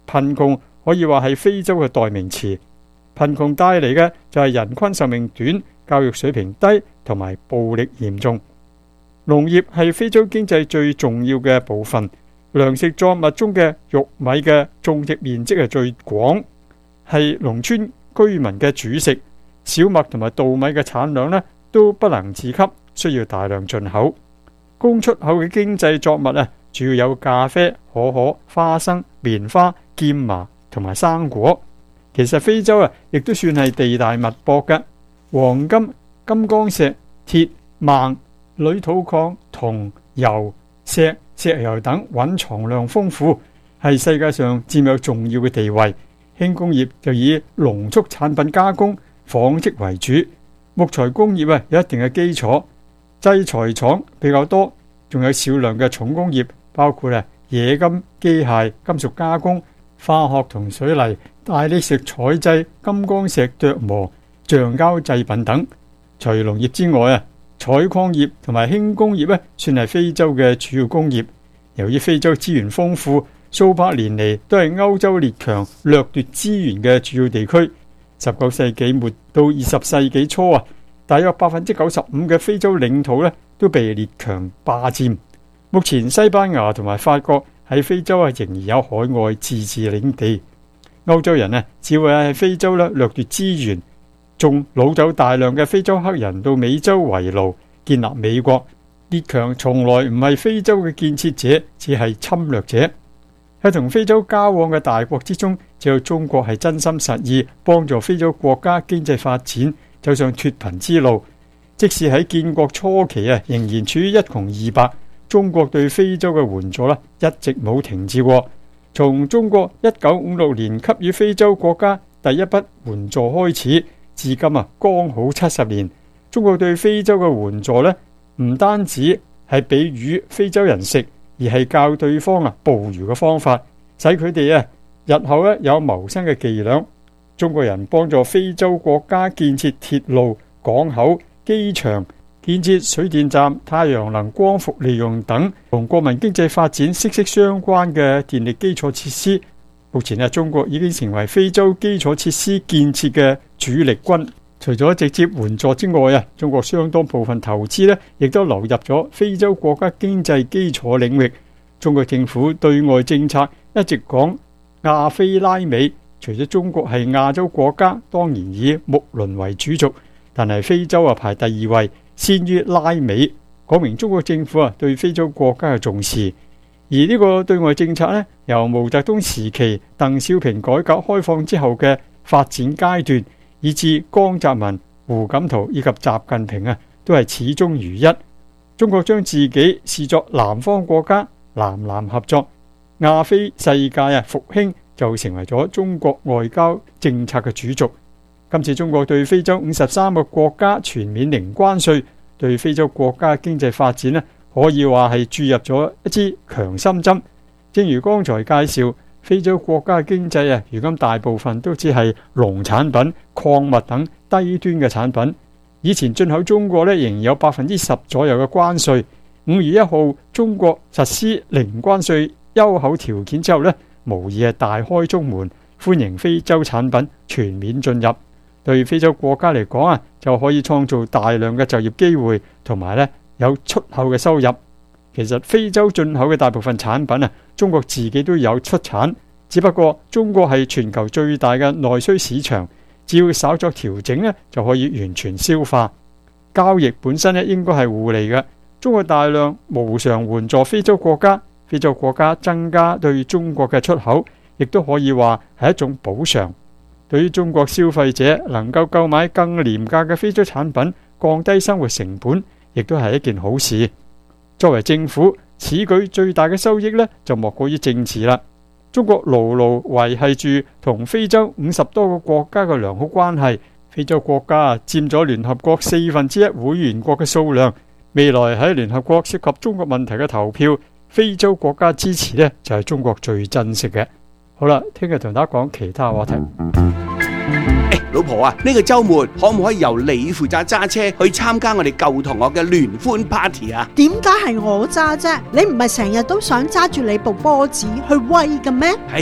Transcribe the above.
貧窮可以話係非洲嘅代名詞。貧窮帶嚟嘅就係人均壽命短、教育水平低同埋暴力嚴重。農業係非洲經濟最重要嘅部分，糧食作物中嘅玉米嘅種植面積係最廣，係農村居民嘅主食。小麥同埋稻米嘅產量呢都不能自給，需要大量進口。供出口嘅經濟作物啊，主要有咖啡、可可、花生、棉花、劍麻同埋生果。其實非洲啊，亦都算係地大物博嘅，黃金、金剛石、鐵、錳、鋁土礦、銅、油、石油等蘊藏量豐富，係世界上佔有重要嘅地位。輕工業就以農畜產品加工、紡織為主，木材工業啊有一定嘅基礎，製材廠比較多，仲有少量嘅重工業，包括冶金、機械、金屬加工、化學同水泥、大理石採製、金剛石琢磨、橡膠製品等。除農業之外採礦業同埋輕工業算係非洲嘅主要工業。由於非洲資源豐富，數百年嚟都係歐洲列強掠奪資源嘅主要地區。19世紀末到20世紀初大約95%嘅非洲領土都被列強霸佔。目前西班牙同埋法國喺非洲仍然有海外自治領地。歐洲人只會喺非洲掠奪資源，仲擄走大量嘅非洲黑人到美洲為奴，建立美國。列強從來唔係非洲嘅建設者，只係侵略者。喺同非洲交往嘅大國之中，只有中國係真心實意幫助非洲國家經濟發展，走上脫貧之路。即使喺建國初期仍然處於一窮二白，中國對非洲嘅援助一直冇停止過。從中國1956年給予非洲國家第一筆援助開始，至今剛好70年。中國對非洲嘅援助唔單止係俾魚非洲人食，而係教對方捕魚嘅方法，使佢哋日後有謀生嘅伎倆。中國人幫助非洲國家建設鐵路、港口、機場，建設水電站、太陽能光伏利用等同國民經濟發展息息相關嘅電力基礎設施。目前中國已經成為非洲基礎設施建設嘅主力軍。除咗直接援助之外中國相當部分投資亦都流入咗非洲國家經濟基礎領域。中國政府對外政策一直講亞非拉美，除咗中國係亞洲國家，當然以睦鄰為主軸，但係非洲排第2位，先於拉美，講明中國政府對非洲國家嘅重視。而呢個對外政策由毛澤東時期鄧小平改革開放之後嘅發展階段，以至江澤民、胡錦濤以及習近平都係始終如一。中國將自己視作南方國家，南南合作，亞非世界復興就成為咗中國外交政策嘅主軸。今次中國對非洲53個國家全面零關稅，對非洲國家經濟發展可以話係注入咗一支強心針。正如剛才介紹，非洲國家嘅經濟如今大部分都只係農產品、礦物等低端嘅產品。以前進口中國仍然有10%左右嘅關稅。5月1號中國實施零關稅優厚條件之後無疑係大開中門，歡迎非洲產品全面進入。對非洲國家嚟講就可以創造大量嘅就業機會，同埋有出口嘅收入。其實非洲進口嘅大部分產品中國自己都有出產，只不過中國係全球最大嘅內需市場，只要稍作調整就可以完全消化。交易本身應該係互利嘅。中國大量無償援助非洲國家，非洲國家增加對中國嘅出口，亦都可以話係一種補償。對於中國消費者能夠購買更廉價嘅非洲產品，降低生活成本，亦都係一件好事。作為政府，此舉最大嘅收益就莫過於政治啦。中國牢牢維繫住同非洲50多個國家嘅良好關係。非洲國家佔咗聯合國1/4會員國嘅數量。未來喺聯合國涉及中國問題嘅投票，非洲國家支持就係中國最珍惜嘅。好啦，聽日同大家講其他話題。 老婆啊，呢個週末可唔可以由你負責揸車去參加我哋舊同學嘅聯歡 party 啊？ 點解係我揸啫？你唔係成日都想揸住你部波子去威嘅咩？